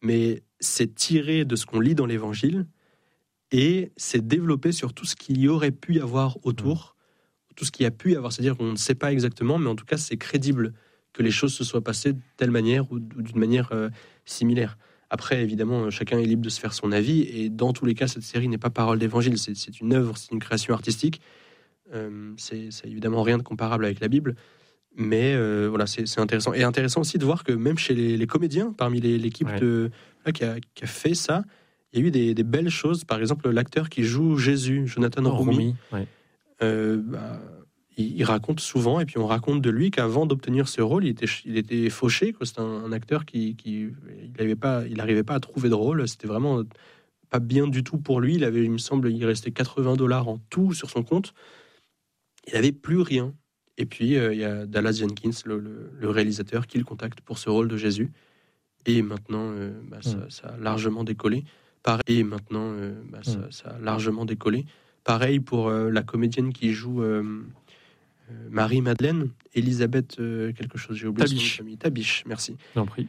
mais c'est tiré de ce qu'on lit dans l'Évangile et c'est développé sur tout ce qu'il y aurait pu y avoir autour, tout ce qu'il y a pu y avoir. C'est-à-dire qu'on ne sait pas exactement, mais en tout cas, c'est crédible que les choses se soient passées de telle manière ou d'une manière similaire. Après, évidemment, chacun est libre de se faire son avis, et dans tous les cas, cette série n'est pas parole d'évangile, c'est une œuvre, c'est une création artistique. C'est évidemment rien de comparable avec la Bible, mais voilà, c'est intéressant. Et intéressant aussi de voir que même chez les comédiens, parmi l'équipe qui a fait ça, il y a eu des belles choses. Par exemple, l'acteur qui joue Jésus, Jonathan Roumie, il raconte souvent, et puis on raconte de lui qu'avant d'obtenir ce rôle, il était fauché. C'est un acteur qui il n'arrivait pas à trouver de rôle. C'était vraiment pas bien du tout pour lui. Il me semble, il restait $80 en tout sur son compte. Il n'avait plus rien. Et puis il y a Dallas Jenkins, le réalisateur, qui le contacte pour ce rôle de Jésus. Et maintenant, ça a largement décollé. Pareil pour la comédienne qui joue Marie-Madeleine, Elisabeth quelque chose, j'ai oublié son nom de famille. Tabiche, merci. J'en prie.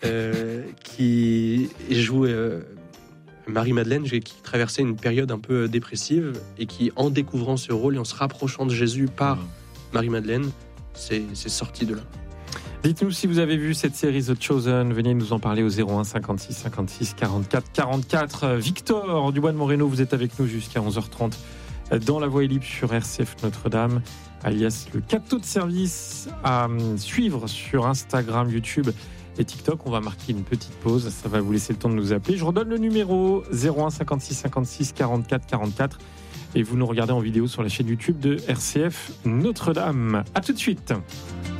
Qui joue Marie-Madeleine, qui traversait une période un peu dépressive et qui, en découvrant ce rôle et en se rapprochant de Jésus par Marie-Madeleine, c'est sorti de là. Dites-nous si vous avez vu cette série The Chosen. Venez nous en parler au 01 56 56 44 44. Victor Dubois de Moreno, vous êtes avec nous jusqu'à 11h30 dans La Voix est libre sur RCF Notre-Dame, alias le capto de service, à suivre sur Instagram, YouTube et TikTok. On va marquer une petite pause, ça va vous laisser le temps de nous appeler. Je redonne le numéro 01 56 56 44 44 et vous nous regardez en vidéo sur la chaîne YouTube de RCF Notre-Dame. À tout de suite.